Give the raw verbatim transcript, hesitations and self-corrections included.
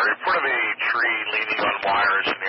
in front of a tree leaning on wires, and